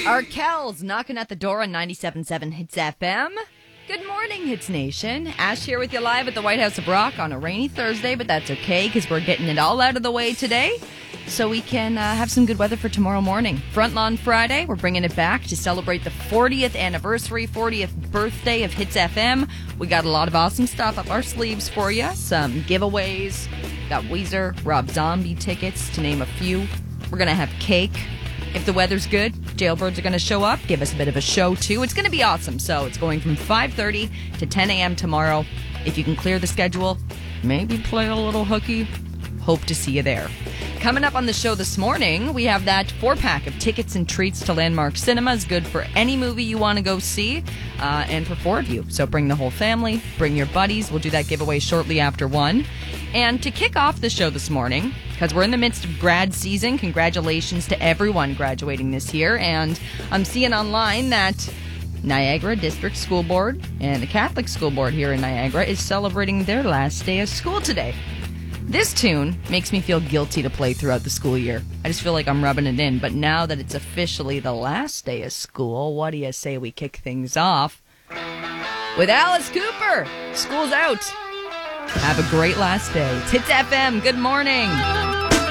Arkells knocking at the door on 97.7 Hits FM. Good morning, Hits Nation. Ash here with you live at the White House of Rock on a rainy Thursday, but that's okay because we're getting it all out of the way today so we can have some good weather for tomorrow morning. Front Lawn Friday, we're bringing it back to celebrate the 40th anniversary, 40th birthday of Hits FM. We got a lot of awesome stuff up our sleeves for you. Some giveaways. Got Weezer, Rob Zombie tickets, to name a few. We're going to have cake. If the weather's good, Jailbirds are going to show up, give us a bit of a show, too. It's going to be awesome. So it's going from 5:30 to 10 a.m. tomorrow. If you can clear the schedule, maybe play a little hooky. Hope to see you there. Coming up on the show this morning, we have that 4-pack of tickets and treats to Landmark Cinemas. Good for any movie you want to go see, and for 4 of you. So bring the whole family, bring your buddies. We'll do that giveaway shortly after 1. And to kick off the show this morning, because we're in the midst of grad season, congratulations to everyone graduating this year. And I'm seeing online that Niagara District School Board and the Catholic School Board here in Niagara is celebrating their last day of school today. This tune makes me feel guilty to play throughout the school year. I just feel like I'm rubbing it in. But now that it's officially the last day of school, what do you say we kick things off with Alice Cooper? School's out. Have a great last day. It's Hits FM. Good morning.